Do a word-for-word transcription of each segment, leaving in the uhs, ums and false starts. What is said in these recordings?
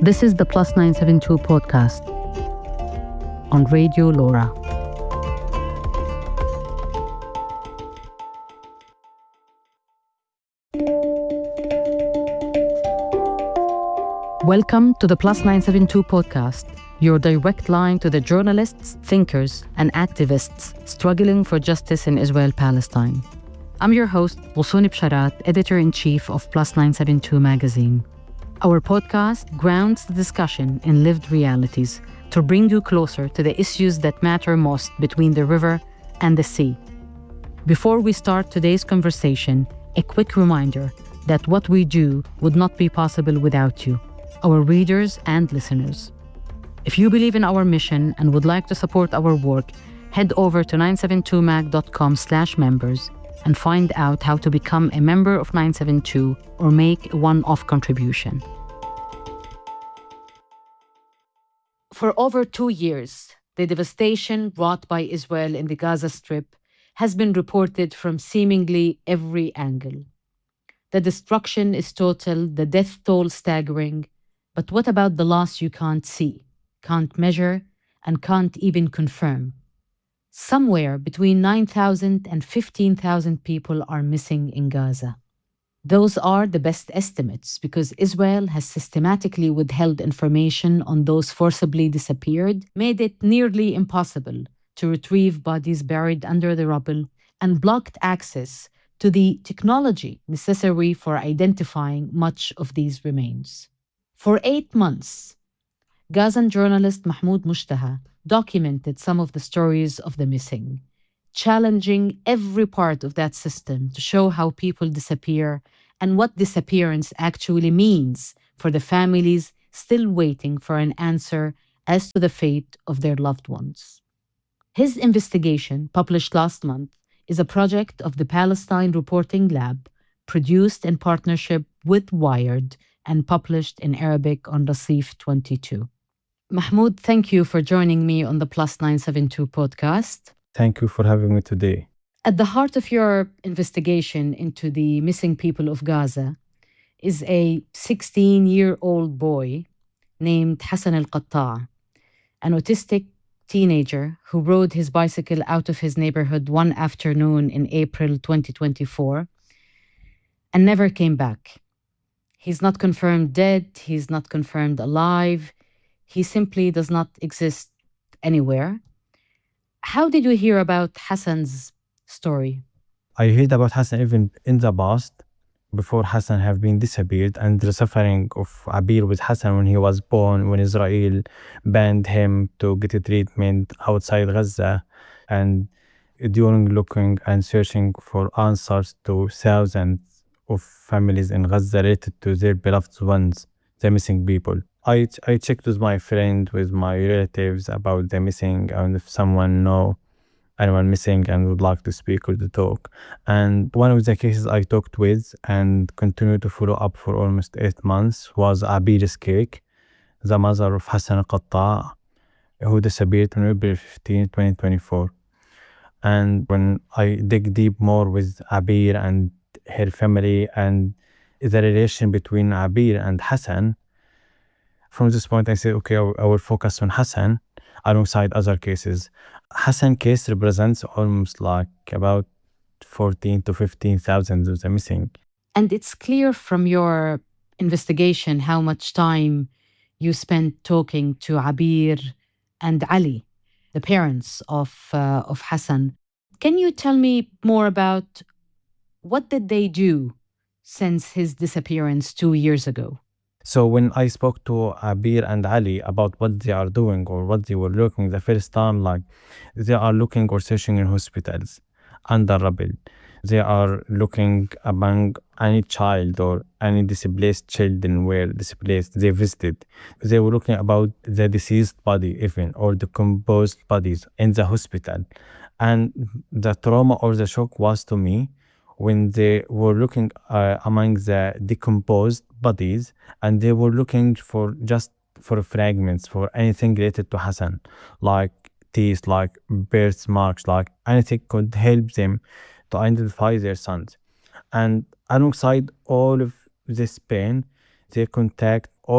This is the Plus nine seven two podcast on Radio Laura. Welcome to the Plus nine seven two podcast, your direct line to the journalists, thinkers, and activists struggling for justice in Israel-Palestine. I'm your host, Ghussoon Bsharat, editor-in-chief of Plus nine seven two magazine. Our podcast grounds the discussion in lived realities to bring you closer to the issues that matter most between the river and the sea. Before we start today's conversation, a quick reminder that what we do would not be possible without you, our readers and listeners. If you believe in our mission and would like to support our work, head over to nine seven two mag dot com slash members and find out how to become a member of nine seven two or make a one-off contribution. For over two years, the devastation wrought by Israel in the Gaza Strip has been reported from seemingly every angle. The destruction is total, the death toll staggering, but what about the loss you can't see, can't measure, and can't even confirm? Somewhere between nine thousand and fifteen thousand people are missing in Gaza. Those are the best estimates because Israel has systematically withheld information on those forcibly disappeared, made it nearly impossible to retrieve bodies buried under the rubble, and blocked access to the technology necessary for identifying much of these remains. For eight months, Gazan journalist Mahmoud Mushtaha documented some of the stories of the missing, challenging every part of that system to show how people disappear and what disappearance actually means for the families still waiting for an answer as to the fate of their loved ones. His investigation, published last month, is a project of the Palestine Reporting Lab, produced in partnership with Wired and published in Arabic on Rasif twenty-two. Mahmoud, thank you for joining me on the Plus nine seven two podcast. Thank you for having me today. At the heart of your investigation into the missing people of Gaza is a sixteen-year-old boy named Hassan al-Qatta, an autistic teenager who rode his bicycle out of his neighborhood one afternoon in April twenty twenty-four and never came back. He's not confirmed dead, he's not confirmed alive. He simply does not exist anywhere. How did you hear about Hassan's story? I heard about Hassan even in the past, before Hassan have been disappeared, and the suffering of Abir with Hassan when he was born, when Israel banned him to get a treatment outside Gaza, and during looking and searching for answers to thousands of families in Gaza related to their beloved ones, the missing people. I, I checked with my friend, with my relatives about the missing, and if someone know anyone missing and would like to speak or to talk. And one of the cases I talked with and continued to follow up for almost eight months was Abir Skik, the mother of Hassan al-Qatta, who disappeared on April fifteenth, twenty twenty-four. And when I dig deep more with Abir and her family and the relation between Abir and Hassan, from this point, I said, okay, I will focus on Hassan alongside other cases. Hassan case represents almost like about fourteen to fifteen thousand of the missing. And it's clear from your investigation how much time you spent talking to Abir and Ali, the parents of, uh, of Hassan. Can you tell me more about what did they do since his disappearance two years ago? So when I spoke to Abir and Ali about what they are doing or what they were looking the first time, like they are looking or searching in hospitals under rubble. They are looking among any child or any displaced children were displaced they visited. They were looking about the deceased body even or decomposed bodies in the hospital. And the trauma or the shock was to me when they were looking uh, among the decomposed bodies, and they were looking for just for fragments, for anything related to Hassan, like teeth, like birthmarks, like anything could help them to identify their sons. And alongside all of this pain, they contact all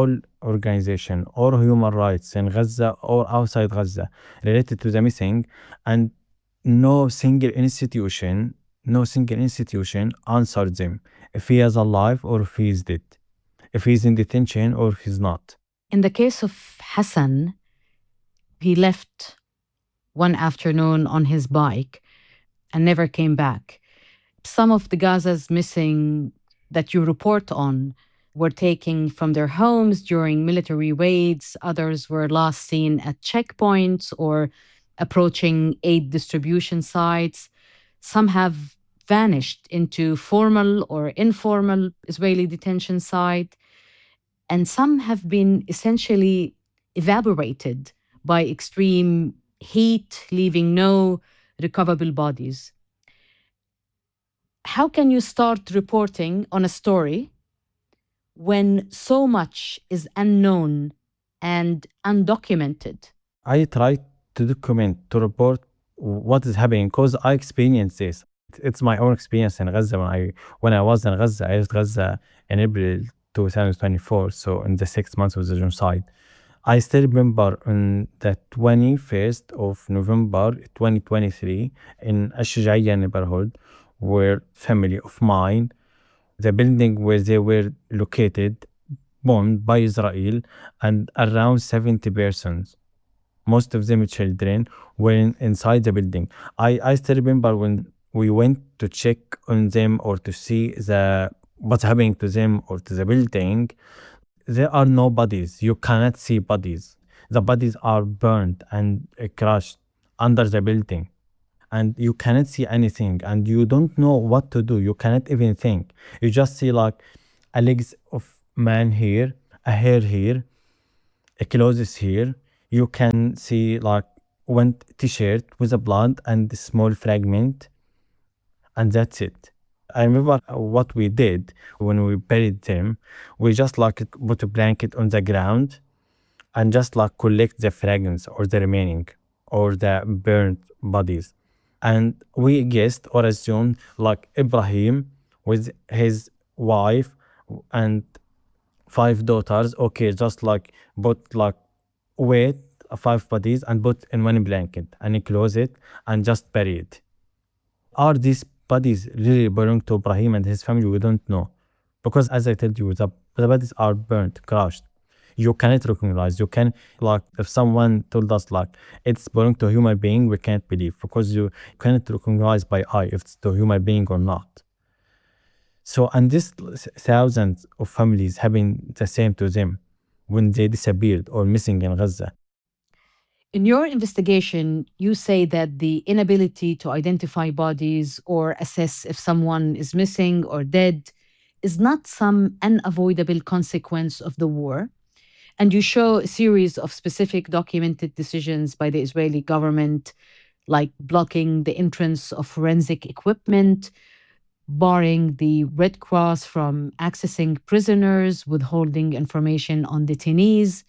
organization or human rights in Gaza or outside Gaza related to the missing, and no single institution, no single institution answered them if he is alive or if he is dead, if he's in detention or if he's not. In the case of Hassan, he left one afternoon on his bike and never came back. Some of the Gazas missing that you report on were taken from their homes during military raids. Others were last seen at checkpoints or approaching aid distribution sites. Some have vanished into formal or informal Israeli detention site. And some have been essentially evaporated by extreme heat, leaving no recoverable bodies. How can you start reporting on a story when so much is unknown and undocumented? I try to document, to report what is happening because I experienced this. It's my own experience in Gaza. When I when I was in Gaza, I left Gaza in April twenty twenty-four, so in the six months of the genocide. I still remember on the twenty-first of November twenty twenty-three in Ash-Shujaiya neighborhood, where family of mine, the building where they were located, bombed by Israel, and around seventy persons, most of them children, were in, inside the building. I, I still remember when we went to check on them or to see the what's happening to them or to the building, there are no bodies. You cannot see bodies. The bodies are burned and uh, crushed under the building. And you cannot see anything and you don't know what to do. You cannot even think. You just see like a legs of man here, a hair here, a clothes here. You can see like one t-shirt with a blood and a small fragment. And that's it. I remember what we did when we buried them. We just like put a blanket on the ground and just like collect the fragments or the remaining or the burnt bodies. And we guessed or assumed like Ibrahim with his wife and five daughters, okay, just like put like weight five bodies and put in one blanket and close it and just bury it. Are these bodies really belong to Ibrahim and his family? We don't know. Because as I told you, the, the bodies are burnt, crushed. You cannot recognize. You can, like, if someone told us, like, it's belong to a human being, we can't believe. Because you cannot recognize by eye if it's to a human being or not. So, and this thousands of families having the same to them when they disappeared or missing in Gaza. In your investigation, you say that the inability to identify bodies or assess if someone is missing or dead is not some unavoidable consequence of the war. And you show a series of specific documented decisions by the Israeli government, like blocking the entrance of forensic equipment, barring the Red Cross from accessing prisoners, withholding information on detainees.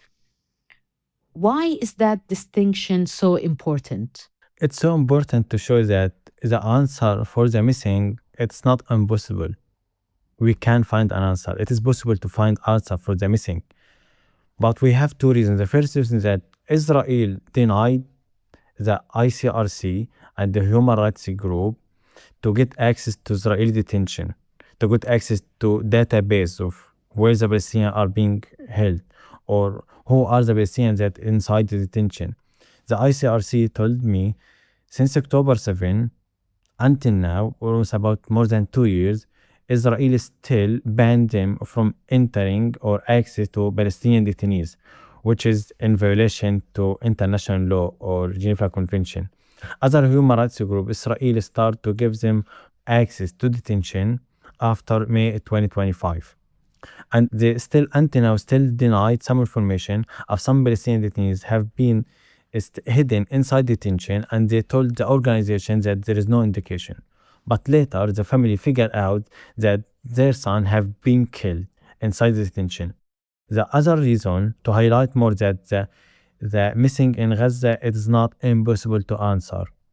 Why is that distinction so important? It's so important to show that the answer for the missing, it's not impossible. We can find an answer. It is possible to find answer for the missing. But we have two reasons. The first reason is that Israel denied the I C R C and the human rights group to get access to Israeli detention, to get access to database of where the Palestinians are being held or who are the Palestinians that inside the detention. The I C R C told me since October seventh until now, almost about more than two years, Israel still banned them from entering or access to Palestinian detainees, which is in violation to international law or Geneva Convention. Other human rights group, Israel started to give them access to detention after May twenty twenty-five. And they still, until now, still denied some information of some Palestinian detainees have been hidden inside detention, and they told the organization that there is no indication. But later, the family figured out that their son have been killed inside the detention. The other reason to highlight more that the, the missing in Gaza, it is not impossible to answer.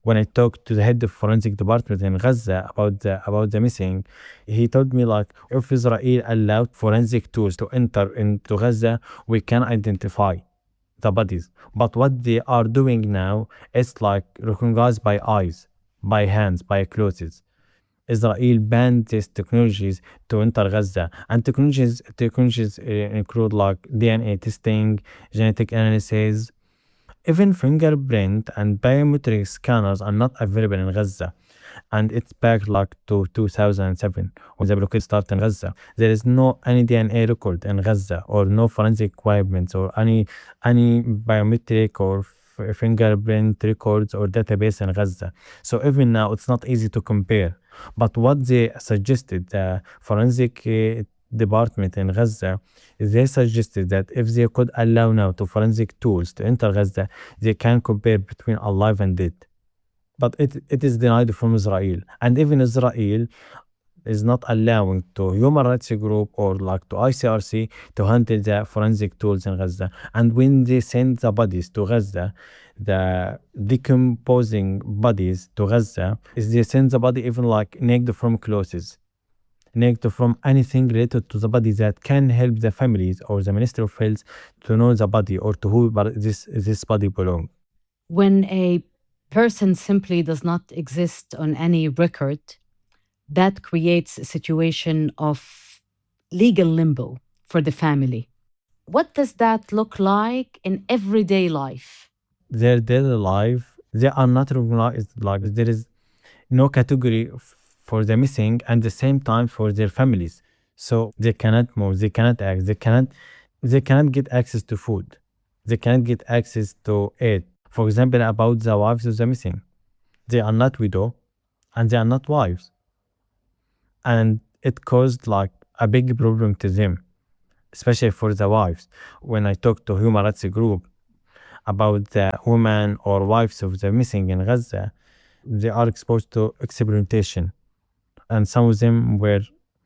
When I talked to the head of forensic department in Gaza about the about the missing, he told me like if Israel allowed forensic tools to enter into Gaza, we can identify the bodies. But what they are doing now is like recognized by eyes, by hands, by clothes. Israel banned these technologies to enter Gaza, and technologies technologies uh, include like D N A testing, genetic analysis. Even fingerprint and biometric scanners are not available in Gaza, and it's back like to two thousand seven when the blockade started in Gaza. There is no any D N A record in Gaza, or no forensic equipment, or any any biometric or f- fingerprint records or database in Gaza. So even now, it's not easy to compare. But what they suggested, the forensic uh, department in Gaza, they suggested that if they could allow now to forensic tools to enter Gaza, they can compare between alive and dead. But it, it is denied from Israel. And even Israel is not allowing to human rights group or like to I C R C to handle the forensic tools in Gaza. And when they send the bodies to Gaza, the decomposing bodies to Gaza, is they send the body even like naked from clothes, naked from anything related to the body that can help the families or the Ministry of Health to know the body or to who this this body belong. When a person simply does not exist on any record, that creates a situation of legal limbo for the family. What does that look like in everyday life? Their daily life, they are not recognized, like there is no category f- for the missing and the same time for their families. So they cannot move, they cannot act, they cannot they cannot get access to food. They cannot get access to aid. For example, about the wives of the missing. They are not widow and they are not wives. And it caused like a big problem to them, especially for the wives. When I talked to human rights group about the women or wives of the missing in Gaza, they are exposed to exploitation. And some of them were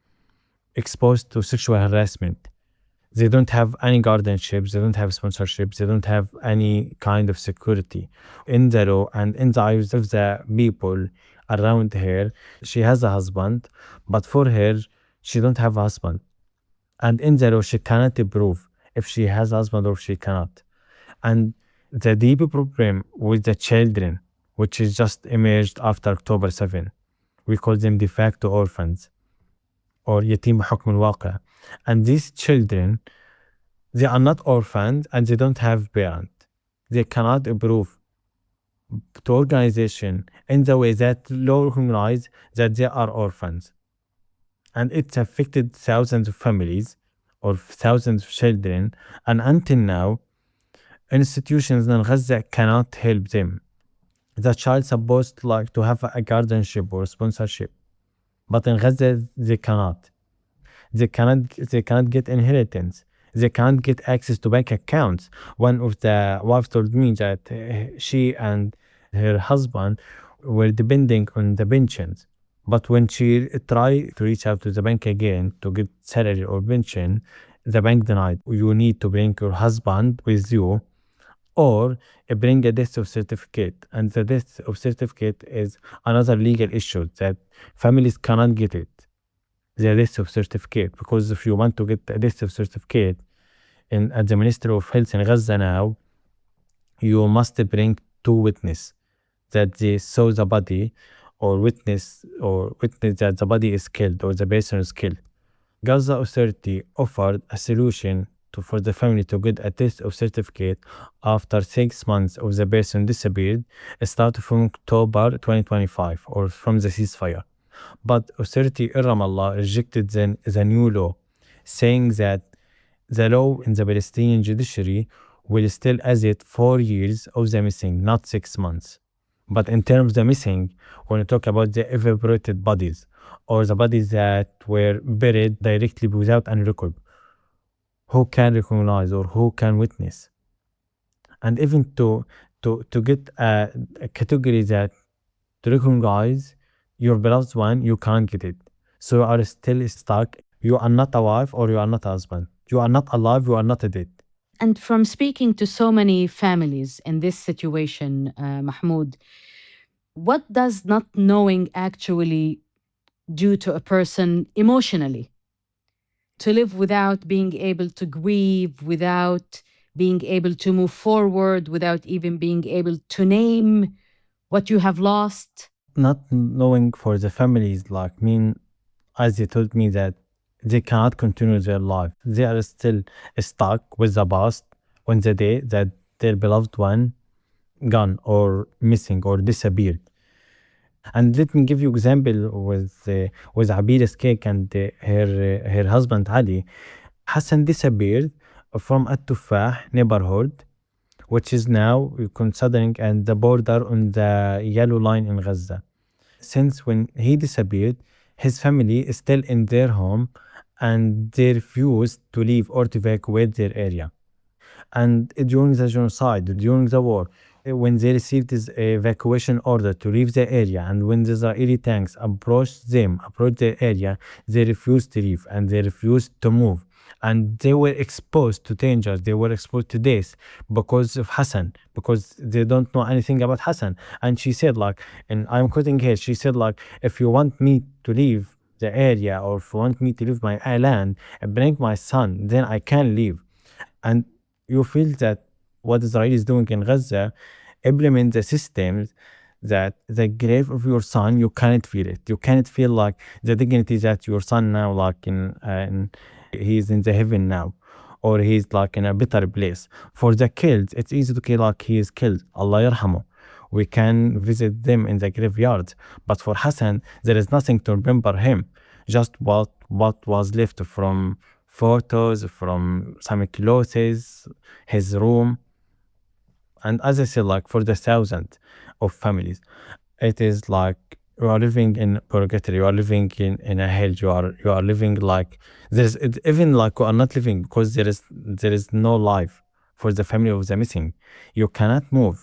exposed to sexual harassment. They don't have any guardianships, they don't have sponsorships, they don't have any kind of security. In the law and in the eyes of the people around her, she has a husband, but for her, she don't have a husband. And in the law, she cannot prove if she has a husband or she cannot. And the deep problem with the children, which is just emerged after October seventh, we call them de facto orphans or yatim بحكم الواقع. And these children, they are not orphans and they don't have parent. They cannot prove to organization in the way that law recognizes that they are orphans. And it's affected thousands of families or thousands of children. And until now, institutions in Gaza cannot help them. The child supposed like to have a guardianship or sponsorship, but in Gaza they cannot. They cannot. They cannot get inheritance. They can't get access to bank accounts. One of the wives told me that uh, she and her husband were depending on the pensions. But when she tried to reach out to the bank again to get salary or pension, the bank denied. You need to bring your husband with you or bring a death of certificate. And the death of certificate is another legal issue that families cannot get it. The death of certificate, because if you want to get a death of certificate in at the Ministry of Health in Gaza now, you must bring two witnesses that they saw the body or witness or witness that the body is killed or the person is killed. Gaza Authority offered a solution to, for the family to get a death of certificate after six months of the person disappeared, starting from October twenty twenty-five or from the ceasefire. But authority in Ramallah rejected the, the new law, saying that the law in the Palestinian judiciary will still assert four years of the missing, not six months. But in terms of the missing, when we talk about the evaporated bodies or the bodies that were buried directly without any record, who can recognize or who can witness? And even to to to get a, a category that to recognize your beloved one, you can't get it. So you are still stuck. You are not a wife or you are not a husband. You are not alive, you are not dead. And from speaking to so many families in this situation, uh, Mahmoud, What does not knowing actually do to a person emotionally? To live without being able to grieve, without being able to move forward, without even being able to name what you have lost. Not knowing for the families, like mean, as they told me that they cannot continue their life. They are still stuck with the past on the day that their beloved one gone or missing or disappeared. And let me give you example with uh, with Abir's cake and uh, her uh, her husband Ali. Hassan disappeared from At Tufah neighborhood, which is now considering and the border on the yellow line in Gaza. Since when he disappeared, his family is still in their home and they refused to leave or to evacuate their area. And during the genocide, during the war, when they received this evacuation order to leave the area, and when the Israeli tanks approached them, approached the area, they refused to leave and they refused to move. And they were exposed to dangers, they were exposed to death because of Hassan, because they don't know anything about Hassan. And she said, like, and I'm quoting here, she said, like, if you want me to leave the area or if you want me to leave my land, bring my son, then I can leave. And you feel that what Israel is doing in Gaza, implement the systems that the grave of your son, you cannot feel it. You cannot feel like the dignity that your son now, like in, uh, in he's in the heaven now, or he's like in a better place. For the killed, it's easy to kill like he is killed. Allah yarhamu. We can visit them in the graveyard. But for Hassan, there is nothing to remember him. Just what what was left from photos, from some clothes, his room. And as I said, like for the thousand of families, it is like you are living in purgatory, you are living in, in a hell, you are you are living like there's it, even like you are not living because there is there is no life for the family of the missing. You cannot move.